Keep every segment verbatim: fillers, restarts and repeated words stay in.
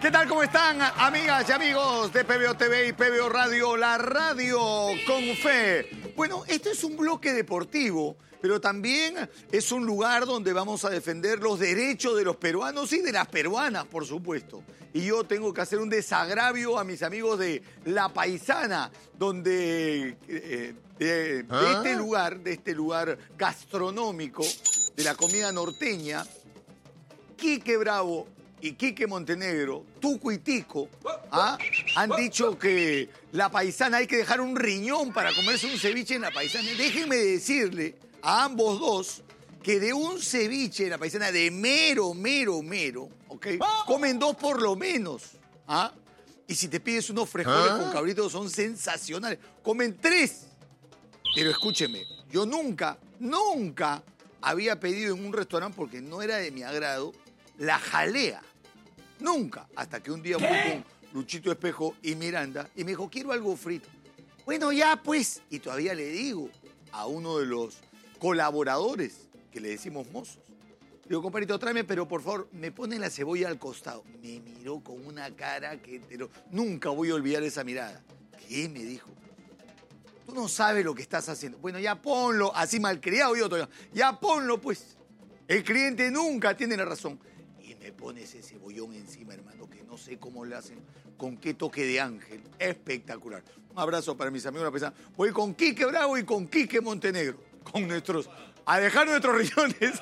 ¿Qué tal? ¿Cómo están, amigas y amigos de P B O T V y P B O Radio, la radio con fe? Bueno, esto es un bloque deportivo, pero también es un lugar donde vamos a defender los derechos de los peruanos y de las peruanas, por supuesto. Y yo tengo que hacer un desagravio a mis amigos de La Paisana, donde eh, de, de ¿Ah? este lugar, de este lugar gastronómico, de la comida norteña, Quique Bravo y Quique Montenegro, Tuco y Tico, ¿ah? han dicho que La Paisana hay que dejar un riñón para comerse un ceviche en La Paisana. Déjenme decirle a ambos dos que de un ceviche en La Paisana de mero, mero, mero, ¿ok? Comen dos por lo menos, ¿ah? Y si te pides unos frijoles ¿Ah? con cabritos son sensacionales. Comen tres. Pero escúcheme, yo nunca, nunca había pedido en un restaurante porque no era de mi agrado la jalea. Nunca. Hasta que un día fui con Luchito Espejo y Miranda y me dijo, quiero algo frito. Bueno, ya pues. Y todavía le digo a uno de los colaboradores, que le decimos mozos, le digo, compadrito, tráeme, pero por favor, me pone la cebolla al costado. Me miró con una cara que pero nunca voy a olvidar esa mirada. ¿Qué? Me dijo. Tú no sabes lo que estás haciendo. Bueno, ya ponlo. Así malcriado yo todavía. Ya ponlo, pues. El cliente nunca tiene la razón. Y me pone ese cebollón encima, hermano, que no sé cómo le hacen, con qué toque de ángel. Espectacular. Un abrazo para mis amigos de La Paisana. Voy con Quique Bravo y con Quique Montenegro. Con nuestros... A dejar nuestros riñones.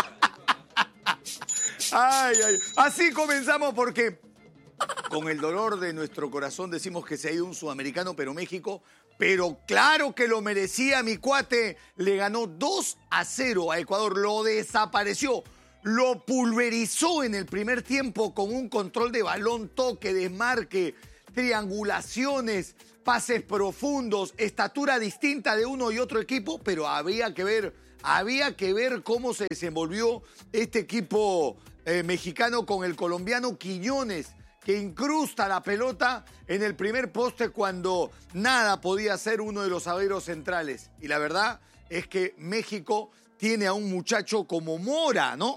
Ay, ay. Así comenzamos porque con el dolor de nuestro corazón decimos que se ha ido un sudamericano, pero México... Pero claro que lo merecía, mi cuate. Le ganó dos a cero a Ecuador. Lo desapareció. Lo pulverizó en el primer tiempo con un control de balón, toque, desmarque, triangulaciones, pases profundos, estatura distinta de uno y otro equipo, pero había que ver, había que ver cómo se desenvolvió este equipo eh, mexicano con el colombiano Quiñones, que incrusta la pelota en el primer poste cuando nada podía hacer uno de los zagueros centrales. Y la verdad es que México tiene a un muchacho como Mora, ¿no?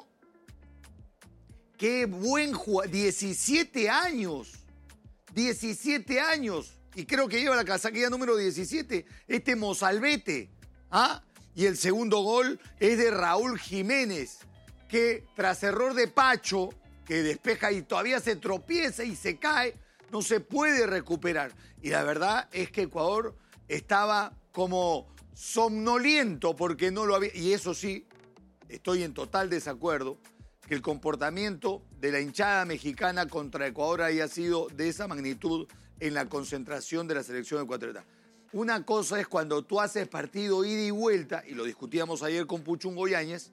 Qué buen jugador, diecisiete años, diecisiete años, y creo que lleva la casaquilla número diecisiete, este Mozalbete, ¿ah? Y el segundo gol es de Raúl Jiménez, que tras error de Pacho, que despeja y todavía se tropieza y se cae, no se puede recuperar. Y la verdad es que Ecuador estaba como somnoliento porque no lo había... Y eso sí, estoy en total desacuerdo, que el comportamiento de la hinchada mexicana contra Ecuador haya sido de esa magnitud en la concentración de la selección ecuatoriana. Una cosa es cuando tú haces partido ida y vuelta, y lo discutíamos ayer con Puchungo Yáñez,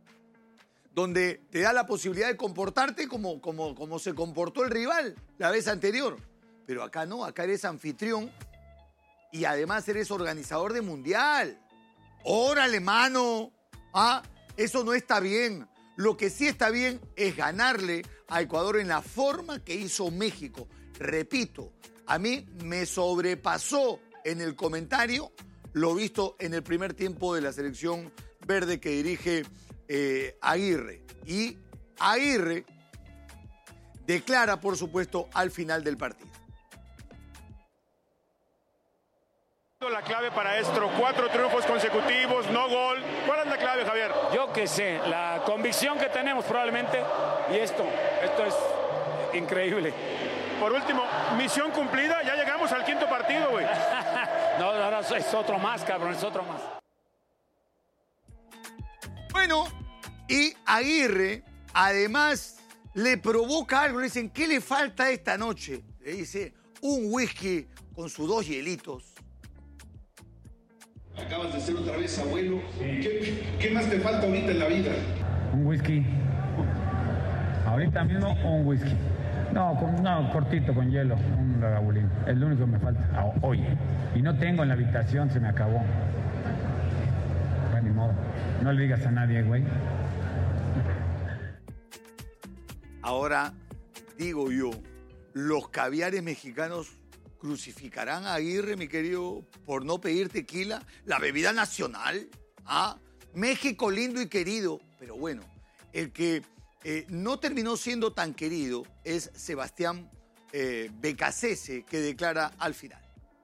donde te da la posibilidad de comportarte como, como, como se comportó el rival la vez anterior. Pero acá no, acá eres anfitrión y además eres organizador de mundial. ¡Órale, mano! ¿Ah? Eso no está bien. Lo que sí está bien es ganarle a Ecuador en la forma que hizo México. Repito, a mí me sobrepasó en el comentario lo visto en el primer tiempo de la selección verde que dirige Eh, Aguirre. Y Aguirre declara, por supuesto, al final del partido. La clave para esto, cuatro triunfos consecutivos, no gol. ¿Cuál es la clave, Javier? Yo qué sé, la convicción que tenemos probablemente, y esto, esto es increíble. Por último, misión cumplida, ya llegamos al quinto partido, güey. No, ahora es otro más, cabrón, es otro más. Bueno, y Aguirre, además, le provoca algo. Le dicen, ¿qué le falta esta noche? Le dice, un whisky con sus dos hielitos. Acabas de ser otra vez abuelo. ¿Qué, qué más te falta ahorita en la vida? Un whisky. Ahorita mismo un whisky. No, con, no cortito, con hielo. Un ragabulín. Es lo único que me falta. Ah, hoy. Y no tengo en la habitación, se me acabó. Bueno, ni modo. No le digas a nadie, güey. Ahora, digo yo, los caviares mexicanos crucificarán a Aguirre, mi querido, por no pedir tequila, la bebida nacional. ¿Ah? México lindo y querido. Pero bueno, el que eh, no terminó siendo tan querido es Sebastián eh, Becasese, que declara al final.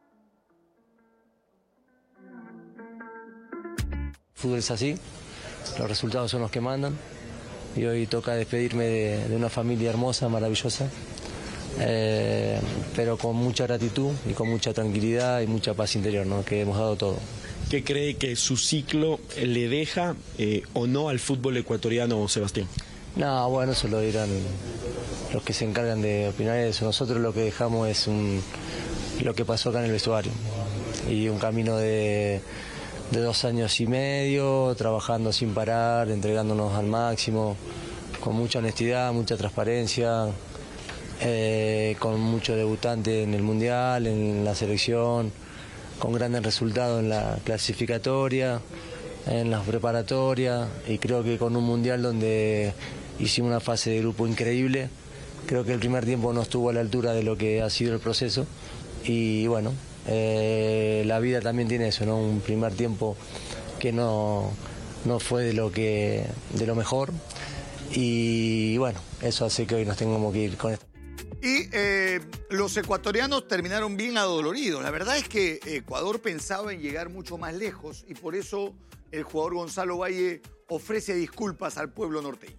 Fútbol es así, los resultados son los que mandan y hoy toca despedirme de, de una familia hermosa, maravillosa, eh, pero con mucha gratitud y con mucha tranquilidad y mucha paz interior, ¿no? Que hemos dado todo. ¿Qué cree que su ciclo le deja eh, o no al fútbol ecuatoriano, Sebastián? No, bueno, eso lo dirán los que se encargan de opinar eso. Nosotros lo que dejamos es un, lo que pasó acá en el vestuario y un camino de... de dos años y medio, trabajando sin parar, entregándonos al máximo, con mucha honestidad, mucha transparencia, eh, con mucho debutante en el Mundial, en la selección, con grandes resultados en la clasificatoria, en las preparatorias, y creo que con un Mundial donde hicimos una fase de grupo increíble. Creo que el primer tiempo no estuvo a la altura de lo que ha sido el proceso, y bueno, Eh, la vida también tiene eso, ¿no? Un primer tiempo que no, no fue de lo que de lo mejor y bueno, eso hace que hoy nos tengamos que ir con esto. Y eh, los ecuatorianos terminaron bien adoloridos. La verdad es que Ecuador pensaba en llegar mucho más lejos y por eso el jugador Gonzalo Valle ofrece disculpas al pueblo norteño.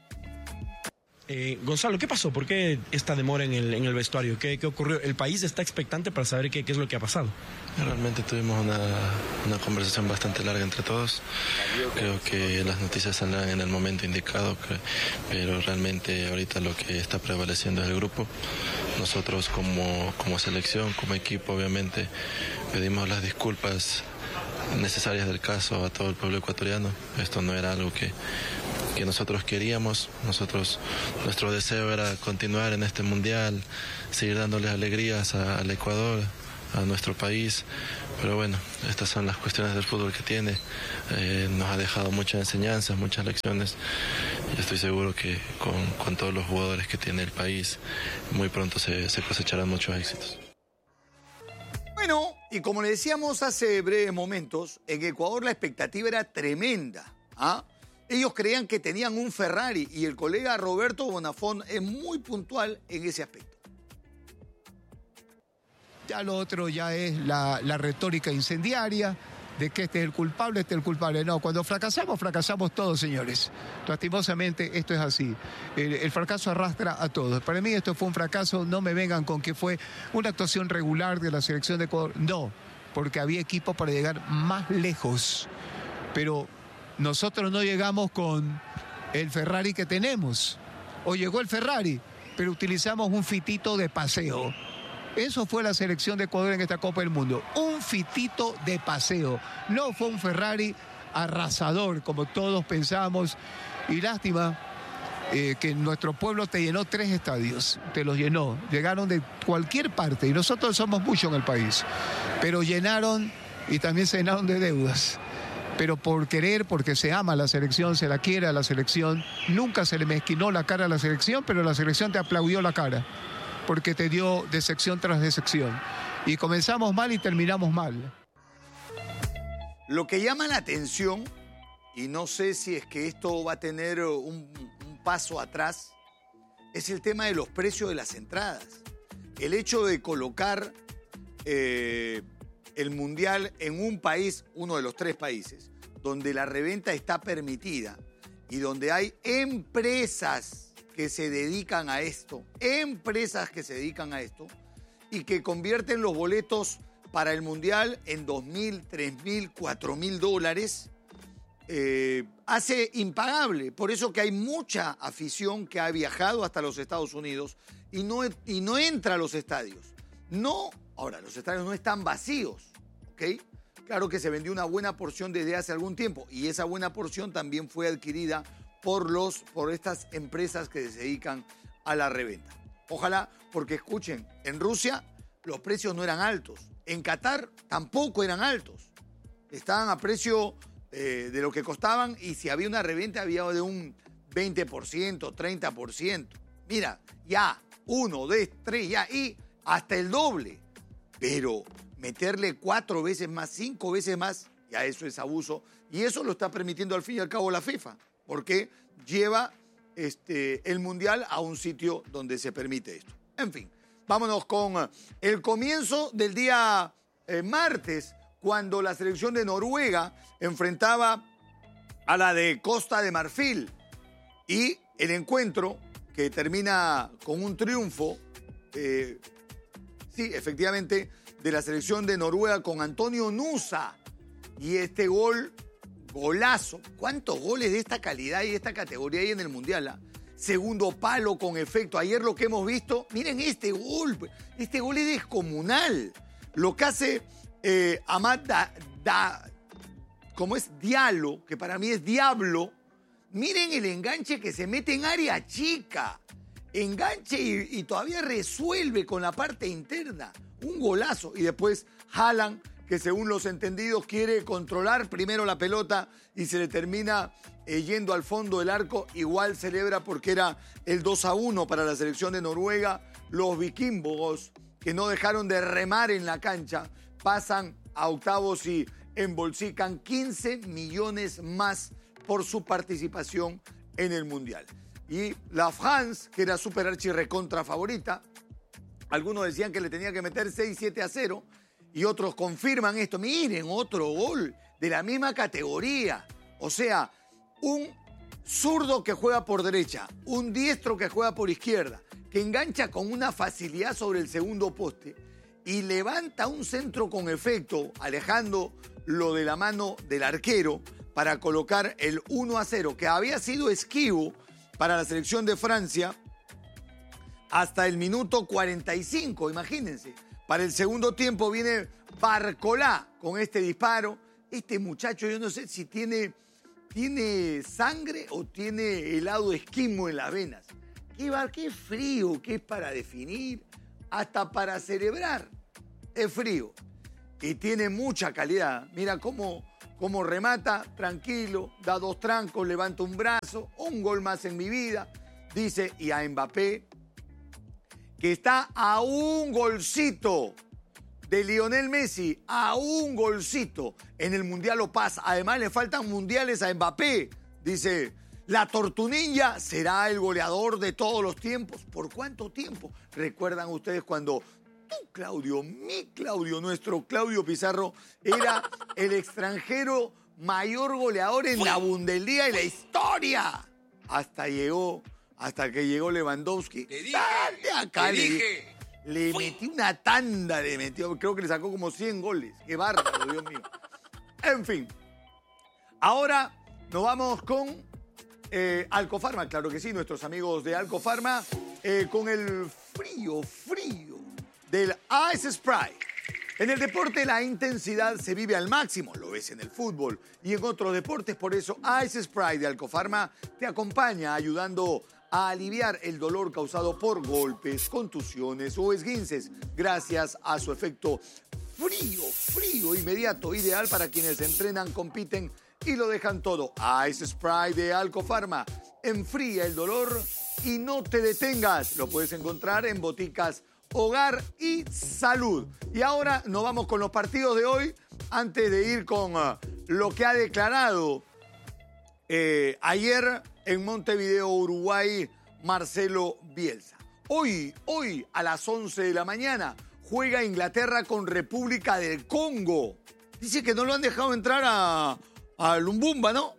Eh, Gonzalo, ¿qué pasó? ¿Por qué esta demora en el, en el vestuario? ¿Qué, ¿Qué ocurrió? El país está expectante para saber qué, qué es lo que ha pasado. Realmente tuvimos una, una conversación bastante larga entre todos. Creo que las noticias saldrán en el momento indicado, pero realmente ahorita lo que está prevaleciendo es el grupo. Nosotros como, como selección, como equipo, obviamente pedimos las disculpas necesarias del caso a todo el pueblo ecuatoriano. Esto no era algo que, que nosotros queríamos. Nosotros, nuestro deseo era continuar en este mundial, seguir dándoles alegrías a, al Ecuador, a nuestro país. Pero bueno, estas son las cuestiones del fútbol que tiene. Eh, nos ha dejado muchas enseñanzas, muchas lecciones. Y estoy seguro que con, con todos los jugadores que tiene el país, muy pronto se, se cosecharán muchos éxitos. Bueno, y como le decíamos hace breves momentos, en Ecuador la expectativa era tremenda. ¿Ah? Ellos creían que tenían un Ferrari y el colega Roberto Bonafont es muy puntual en ese aspecto. Ya lo otro ya es la, la retórica incendiaria de que este es el culpable, este es el culpable. No, cuando fracasamos, fracasamos todos, señores. Lastimosamente, esto es así. El, el fracaso arrastra a todos. Para mí esto fue un fracaso. No me vengan con que fue una actuación regular de la selección de Ecuador. No, porque había equipo para llegar más lejos. Pero nosotros no llegamos con el Ferrari que tenemos. O llegó el Ferrari, pero utilizamos un fitito de paseo. Eso fue la selección de Ecuador en esta Copa del Mundo. Un fitito de paseo. No fue un Ferrari arrasador, como todos pensamos. Y lástima eh, que nuestro pueblo te llenó tres estadios. Te los llenó. Llegaron de cualquier parte. Y nosotros somos muchos en el país. Pero llenaron y también se llenaron de deudas. Pero por querer, porque se ama a la selección, se la quiere a la selección. Nunca se le mezquinó la cara a la selección, pero la selección te aplaudió la cara, porque te dio decepción tras decepción. Y comenzamos mal y terminamos mal. Lo que llama la atención, y no sé si es que esto va a tener un, un paso atrás, es el tema de los precios de las entradas. El hecho de colocar eh, el Mundial en un país, uno de los tres países, donde la reventa está permitida y donde hay empresas que se dedican a esto, empresas que se dedican a esto y que convierten los boletos para el Mundial en dos mil, tres mil, cuatro mil dólares, eh, hace impagable. Por eso que hay mucha afición que ha viajado hasta los Estados Unidos y no, y no entra a los estadios. No, ahora, los estadios no están vacíos, ¿ok? Claro que se vendió una buena porción desde hace algún tiempo y esa buena porción también fue adquirida por, los, por estas empresas que se dedican a la reventa. Ojalá, porque escuchen, en Rusia los precios no eran altos, en Qatar tampoco eran altos, estaban a precio eh, de lo que costaban y si había una reventa había de un veinte por ciento, treinta por ciento. Mira, ya, uno, dos, tres, ya, y hasta el doble. Pero meterle cuatro veces más, cinco veces más, ya eso es abuso y eso lo está permitiendo al fin y al cabo la FIFA. Porque lleva este, el Mundial a un sitio donde se permite esto. En fin, vámonos con el comienzo del día eh, martes, cuando la selección de Noruega enfrentaba a la de Costa de Marfil. Y el encuentro, que termina con un triunfo, eh, sí, efectivamente, de la selección de Noruega con Antonio Nusa. Y este gol, golazo. ¿Cuántos goles de esta calidad y de esta categoría hay en el Mundial? ¿Ah? Segundo palo con efecto. Ayer lo que hemos visto, miren este gol. Este gol es descomunal. Lo que hace eh, Amad da, da, como es Diallo, que para mí es Diablo. Miren el enganche que se mete en área chica. Enganche y, y todavía resuelve con la parte interna. Un golazo. Y después Haaland, que según los entendidos quiere controlar primero la pelota y se le termina eh, yendo al fondo del arco. Igual celebra porque era el dos a uno para la selección de Noruega. Los vikingos, que no dejaron de remar en la cancha, pasan a octavos y embolsican quince millones más por su participación en el Mundial. Y la France, que era super archi recontra favorita, algunos decían que le tenía que meter seis siete a cero y otros confirman esto. Miren, otro gol de la misma categoría. O sea, un zurdo que juega por derecha, un diestro que juega por izquierda, que engancha con una facilidad sobre el segundo poste y levanta un centro con efecto, alejando lo de la mano del arquero para colocar el uno a cero, que había sido esquivo para la selección de Francia hasta el minuto cuarenta y cinco, imagínense. Para el segundo tiempo viene Barcolá con este disparo. Este muchacho, yo no sé si tiene, tiene sangre o tiene helado esquimo en las venas. Qué, bar, qué frío que es para definir, hasta para celebrar. Es frío y tiene mucha calidad. Mira cómo, cómo remata, tranquilo, da dos trancos, levanta un brazo, un gol más en mi vida, dice. Y a Mbappé, que está a un golcito de Lionel Messi, a un golcito en el Mundial O Paz. Además le faltan mundiales a Mbappé. Dice, la Tortunilla será el goleador de todos los tiempos. ¿Por cuánto tiempo? ¿Recuerdan ustedes cuando tú, Claudio, mi Claudio, nuestro Claudio Pizarro, era el extranjero mayor goleador en la Bundesliga y la historia? Hasta llegó, hasta que llegó Lewandowski. Le dije, acá, le le dije. Le metió una tanda, le metió, creo que le sacó como cien goles. Qué bárbaro, Dios mío. En fin, ahora nos vamos con eh, Alcofarma, claro que sí, nuestros amigos de Alcofarma, eh, con el frío, frío del Ice Spray. En el deporte la intensidad se vive al máximo, lo ves en el fútbol y en otros deportes, por eso Ice Spray de Alcofarma te acompaña ayudando a aliviar el dolor causado por golpes, contusiones o esguinces, gracias a su efecto frío, frío, inmediato, ideal para quienes entrenan, compiten y lo dejan todo. Ice Spray de Alcofarma enfría el dolor y no te detengas. Lo puedes encontrar en boticas Hogar y Salud. Y ahora nos vamos con los partidos de hoy, antes de ir con uh, lo que ha declarado eh, ayer en Montevideo, Uruguay, Marcelo Bielsa. Hoy, hoy a las once de la mañana juega Inglaterra con República del Congo. Dice que no lo han dejado entrar a, a Lumbumba, ¿no?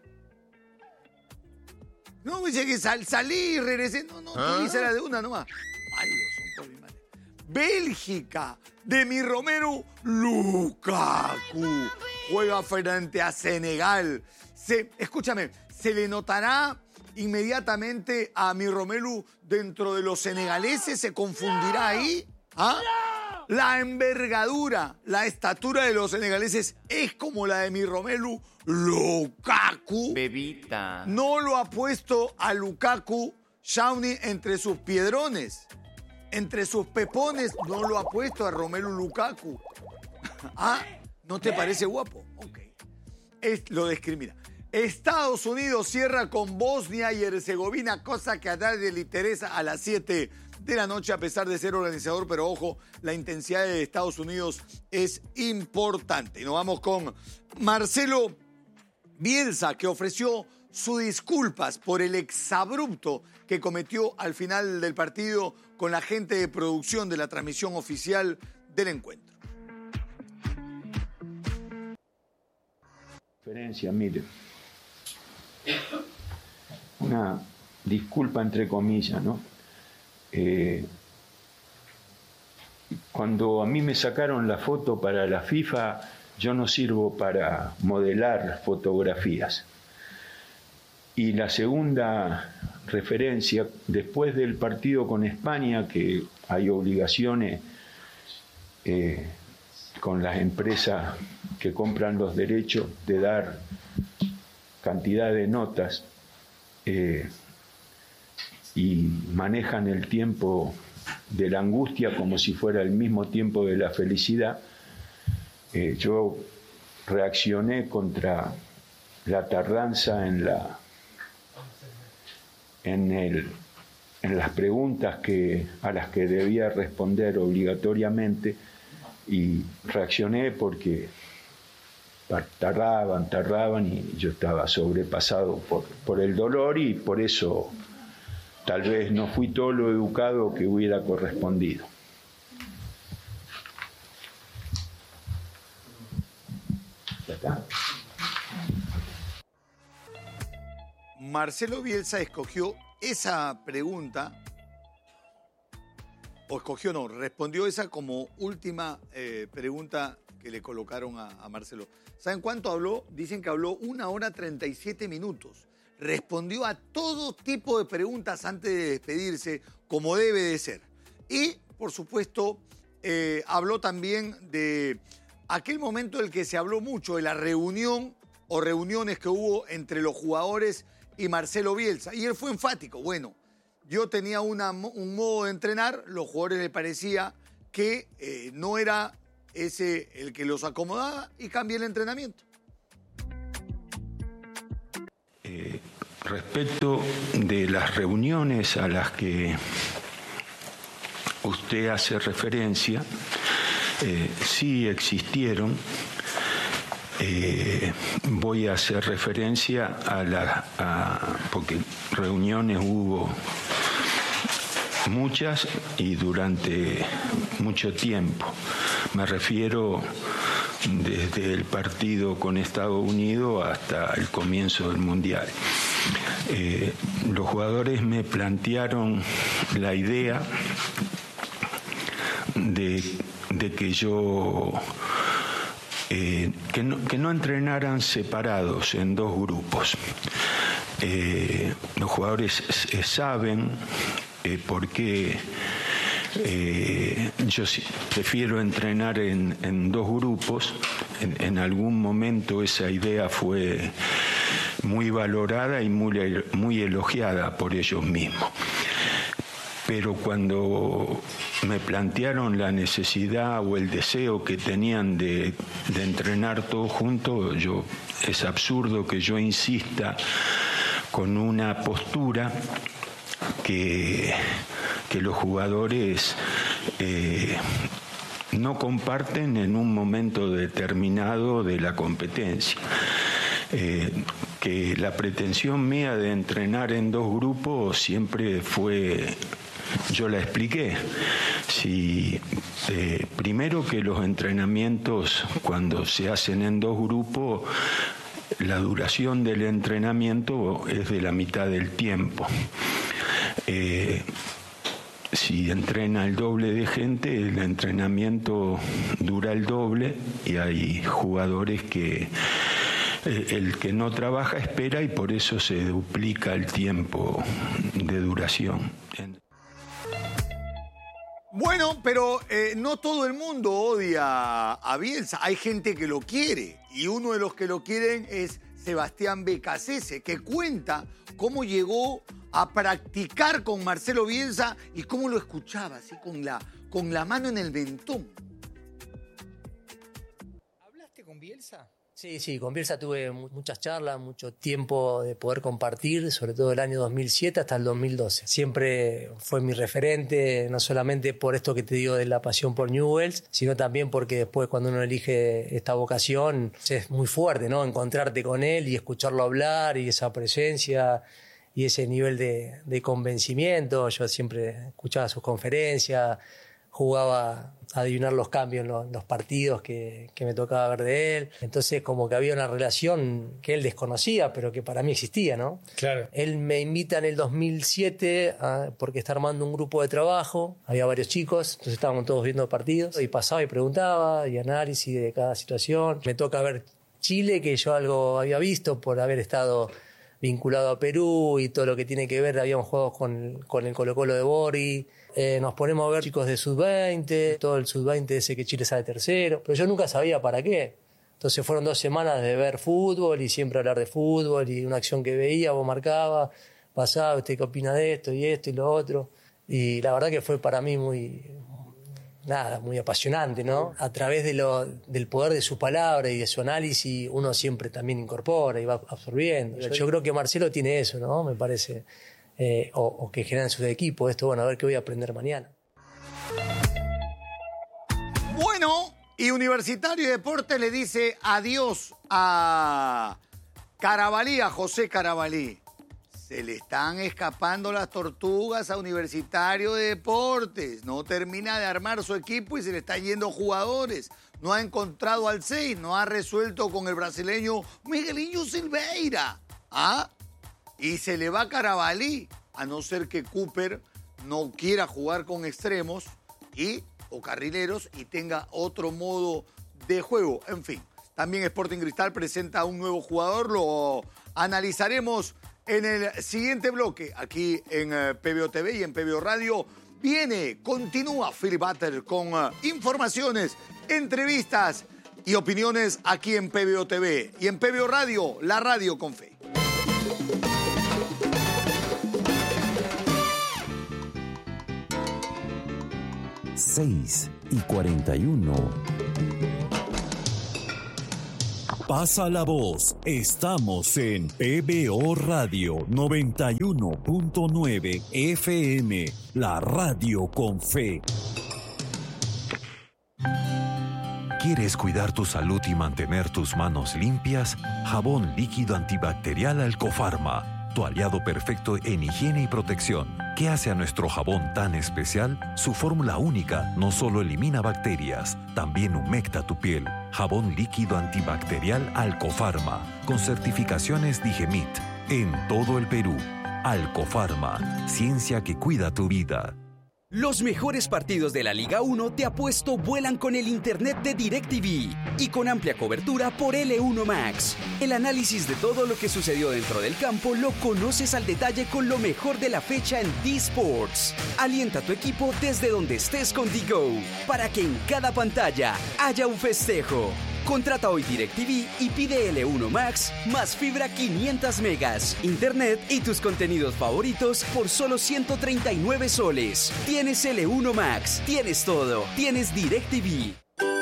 No, dice que sal, salí y regresé. No, no, ¿Ah? Dice la de una nomás. Malos son por mi madre. Bélgica, de mi Romero Lukaku, juega frente a Senegal. Se, escúchame, se le notará inmediatamente a mi Romelu dentro de los senegaleses, se confundirá ahí. ¿Ah? La envergadura, la estatura de los senegaleses es como la de mi Romelu Lukaku. Bebita. No lo ha puesto a Lukaku Shawnee entre sus piedrones, entre sus pepones, no lo ha puesto a Romelu Lukaku. ¿Ah? ¿No te parece guapo? Ok. Es, lo discrimina. Estados Unidos cierra con Bosnia y Herzegovina, cosa que a nadie le interesa, a las siete de la noche, a pesar de ser organizador, pero ojo, la intensidad de Estados Unidos es importante. Y nos vamos con Marcelo Bielsa, que ofreció sus disculpas por el exabrupto que cometió al final del partido con la gente de producción de la transmisión oficial del encuentro. Diferencia, mire, una disculpa entre comillas, ¿no? Eh, cuando a mí me sacaron la foto para la FIFA, yo no sirvo para modelar fotografías. Y la segunda referencia, después del partido con España, que hay obligaciones eh, con las empresas que compran los derechos de dar cantidad de notas eh, y manejan el tiempo de la angustia como si fuera el mismo tiempo de la felicidad, eh, yo reaccioné contra la tardanza en la en el en las preguntas que a las que debía responder obligatoriamente, y reaccioné porque tardaban, tardaban y yo estaba sobrepasado por, por el dolor, y por eso tal vez no fui todo lo educado que hubiera correspondido. Ya está. Marcelo Bielsa escogió esa pregunta, o escogió no, respondió esa como última eh, pregunta que le colocaron a, a Marcelo. ¿Saben cuánto habló? Dicen que habló una hora treinta y siete minutos. Respondió a todo tipo de preguntas antes de despedirse, como debe de ser. Y, por supuesto, eh, habló también de aquel momento del que se habló mucho, de la reunión o reuniones que hubo entre los jugadores y Marcelo Bielsa. Y él fue enfático. Bueno, yo tenía una, un modo de entrenar, los jugadores les parecía que eh, no era ese el que los acomodaba, y cambié el entrenamiento. Eh, respecto de las reuniones a las que usted hace referencia, eh, sí existieron. Eh, voy a hacer referencia a la... A, porque reuniones hubo muchas y durante mucho tiempo. Me refiero desde el partido con Estados Unidos hasta el comienzo del Mundial. Eh, los jugadores me plantearon la idea de, de que yo... Eh, que, no, que no entrenaran separados en dos grupos. Eh, los jugadores eh, saben eh, por qué eh, yo prefiero entrenar en, en dos grupos. En, en algún momento esa idea fue muy valorada y muy, muy elogiada por ellos mismos. Pero cuando me plantearon la necesidad o el deseo que tenían de, de entrenar todos juntos, yo, es absurdo que yo insista con una postura que, que los jugadores eh, no comparten en un momento determinado de la competencia. Eh, que la pretensión mía de entrenar en dos grupos siempre fue... Yo la expliqué. Si, eh, primero que los entrenamientos, cuando se hacen en dos grupos, la duración del entrenamiento es de la mitad del tiempo. Eh, si entrena el doble de gente, el entrenamiento dura el doble, y hay jugadores que eh, el que no trabaja espera, y por eso se duplica el tiempo de duración. Bueno, pero eh, no todo el mundo odia a Bielsa. Hay gente que lo quiere, y uno de los que lo quieren es Sebastián Becasese, que cuenta cómo llegó a practicar con Marcelo Bielsa y cómo lo escuchaba, así con la, con la mano en el mentón. ¿Hablaste con Bielsa? Sí, sí, con Bielsa tuve muchas charlas, mucho tiempo de poder compartir, sobre todo el año dos mil siete hasta el dos mil doce. Siempre fue mi referente, no solamente por esto que te digo de la pasión por Newell's, sino también porque después cuando uno elige esta vocación es muy fuerte, ¿no? Encontrarte con él y escucharlo hablar y esa presencia y ese nivel de, de convencimiento. Yo siempre escuchaba sus conferencias, jugaba a adivinar los cambios en los, los partidos que, que me tocaba ver de él. Entonces como que había una relación que él desconocía, pero que para mí existía, ¿no? Claro. Él me invita en el dos mil siete a, porque está armando un grupo de trabajo, había varios chicos, entonces estábamos todos viendo partidos y pasaba y preguntaba y análisis de cada situación. Me toca ver Chile, que yo algo había visto por haber estado vinculado a Perú y todo lo que tiene que ver, habíamos jugado con, con el Colo-Colo de Borghi. Eh, nos ponemos a ver chicos de sub veinte, todo el sub veinte ese que Chile sale tercero, pero yo nunca sabía para qué. Entonces fueron dos semanas de ver fútbol y siempre hablar de fútbol y una acción que veía, vos marcabas, pasaba, ¿usted qué opina de esto y esto y lo otro? Y la verdad que fue para mí muy, nada, muy apasionante, ¿no? A través de lo, del poder de su palabra y de su análisis uno siempre también incorpora y va absorbiendo. Yo, yo creo que Marcelo tiene eso, ¿no? Me parece... Eh, o, o que generan sus equipos. Esto, bueno, a ver qué voy a aprender mañana. Bueno, y Universitario de Deportes le dice adiós a Carabalí, a José Carabalí. Se le están escapando las tortugas a Universitario de Deportes. No termina de armar su equipo y se le están yendo jugadores. No ha encontrado al seis, no ha resuelto con el brasileño Miguelinho Silveira. ¿Ah? Y se le va a Carabalí, a no ser que Cooper no quiera jugar con extremos y, o carrileros y tenga otro modo de juego. En fin, también Sporting Cristal presenta a un nuevo jugador, lo analizaremos en el siguiente bloque, aquí en uh, P B O T V y en P B O Radio. Viene, continúa Philip Butter con uh, informaciones, entrevistas y opiniones aquí en P B O T V y en P B O Radio, la radio con fe. seis y cuarenta y uno. Pasa la voz. Estamos en P B O Radio noventa y uno punto nueve F M, la radio con fe. ¿Quieres cuidar tu salud y mantener tus manos limpias? Jabón líquido antibacterial Alcofarma, tu aliado perfecto en higiene y protección. ¿Qué hace a nuestro jabón tan especial? Su fórmula única no solo elimina bacterias, también humecta tu piel. Jabón líquido antibacterial Alcofarma, con certificaciones Digemit, en todo el Perú. Alcofarma, ciencia que cuida tu vida. Los mejores partidos de la Liga uno te apuesto vuelan con el internet de DirecTV y con amplia cobertura por L uno Max. El análisis de todo lo que sucedió dentro del campo lo conoces al detalle con lo mejor de la fecha en D-Sports. Alienta a tu equipo desde donde estés con D-Go para que en cada pantalla haya un festejo. Contrata hoy DirecTV y pide L uno Max más fibra quinientos megas, internet y tus contenidos favoritos por solo ciento treinta y nueve soles. Tienes L uno Max, tienes todo, tienes DirecTV.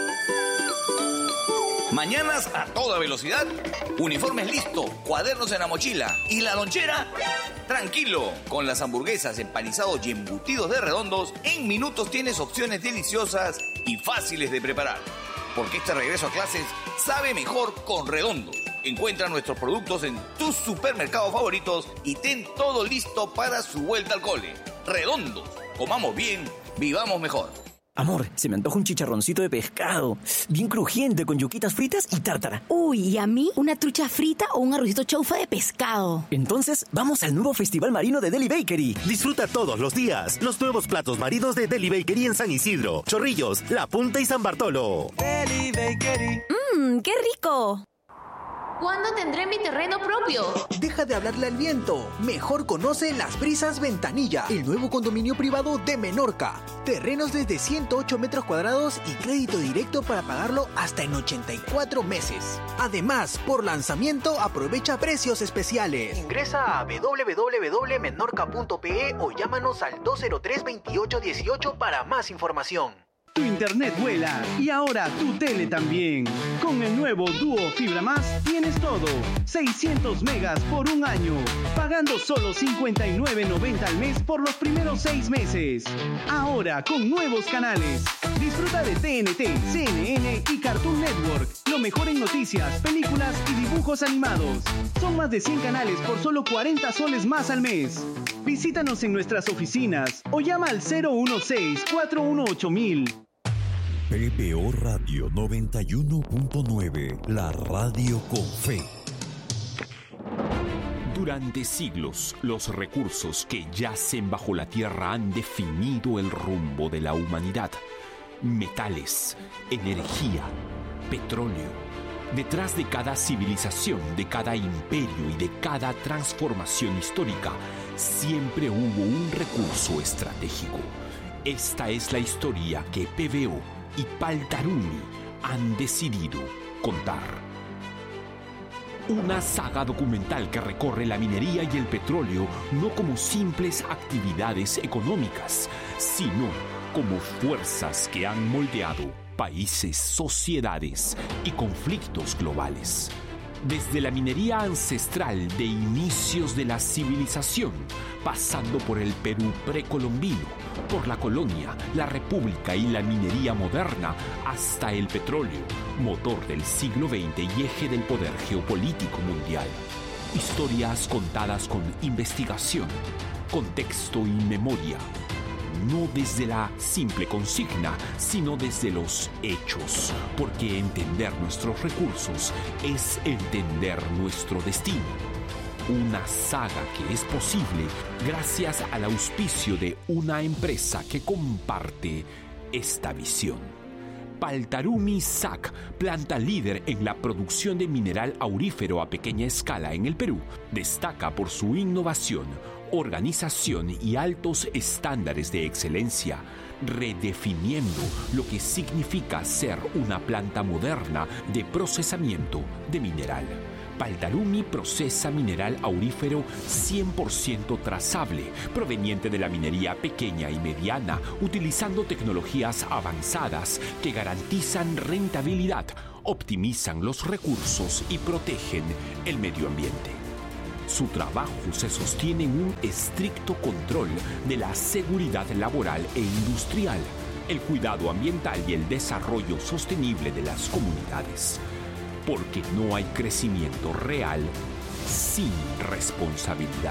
Mañanas a toda velocidad, uniformes listo, cuadernos en la mochila y la lonchera. Tranquilo, con las hamburguesas, empanizados y embutidos de Redondos, en minutos tienes opciones deliciosas y fáciles de preparar. Porque este regreso a clases sabe mejor con Redondos. Encuentra nuestros productos en tus supermercados favoritos y ten todo listo para su vuelta al cole. Redondos, comamos bien, vivamos mejor. Amor, se me antoja un chicharroncito de pescado, bien crujiente, con yuquitas fritas y tártara. Uy, ¿y a mí? ¿Una trucha frita o un arrocito chaufa de pescado? Entonces, vamos al nuevo Festival Marino de Deli Bakery. Disfruta todos los días los nuevos platos marinos de Deli Bakery en San Isidro, Chorrillos, La Punta y San Bartolo. Deli Bakery. ¡Mmm, qué rico! ¿Cuándo tendré mi terreno propio? Deja de hablarle al viento. Mejor conoce Las Brisas Ventanilla, el nuevo condominio privado de Menorca. Terrenos desde ciento ocho metros cuadrados y crédito directo para pagarlo hasta en ochenta y cuatro meses. Además, por lanzamiento aprovecha precios especiales. Ingresa a w w w punto menorca punto p e o llámanos al dos cero tres, veintiocho dieciocho para más información. Tu internet vuela y ahora tu tele también. Con el nuevo Duo Fibra Más tienes todo. seiscientos megas por un año, pagando solo cincuenta y nueve noventa al mes por los primeros seis meses. Ahora con nuevos canales. Disfruta de T N T, C N N y Cartoon Network. Lo mejor en noticias, películas y dibujos animados. Son más de cien canales por solo cuarenta soles más al mes. Visítanos en nuestras oficinas o llama al cero uno seis, cuatro uno ocho mil. P B O Radio noventa y uno punto nueve, la radio con fe. Durante siglos, los recursos que yacen bajo la tierra han definido el rumbo de la humanidad. Metales, energía, petróleo. Detrás de cada civilización, de cada imperio y de cada transformación histórica, siempre hubo un recurso estratégico. Esta es la historia que P B O y Paltarumi han decidido contar. Una saga documental que recorre la minería y el petróleo no como simples actividades económicas, sino como fuerzas que han moldeado países, sociedades y conflictos globales. Desde la minería ancestral de inicios de la civilización, pasando por el Perú precolombino, por la colonia, la república y la minería moderna, hasta el petróleo, motor del siglo veinte y eje del poder geopolítico mundial. Historias contadas con investigación, contexto y memoria. No desde la simple consigna, sino desde los hechos, porque entender nuestros recursos es entender nuestro destino. Una saga que es posible gracias al auspicio de una empresa que comparte esta visión. Paltarumi S A C, planta líder en la producción de mineral aurífero a pequeña escala en el Perú, destaca por su innovación, organización y altos estándares de excelencia, redefiniendo lo que significa ser una planta moderna de procesamiento de mineral. Paltarumi procesa mineral aurífero cien por ciento trazable, proveniente de la minería pequeña y mediana, utilizando tecnologías avanzadas que garantizan rentabilidad, optimizan los recursos y protegen el medio ambiente. Su trabajo se sostiene en un estricto control de la seguridad laboral e industrial, el cuidado ambiental y el desarrollo sostenible de las comunidades. Porque no hay crecimiento real sin responsabilidad.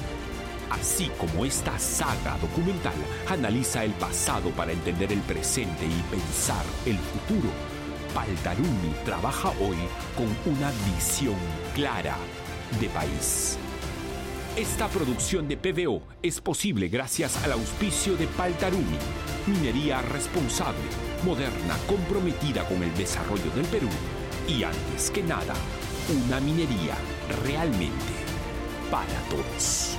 Así como esta saga documental analiza el pasado para entender el presente y pensar el futuro, Paltarumi trabaja hoy con una visión clara de país. Esta producción de P B O es posible gracias al auspicio de Paltarumi, minería responsable, moderna, comprometida con el desarrollo del Perú y, antes que nada, una minería realmente para todos.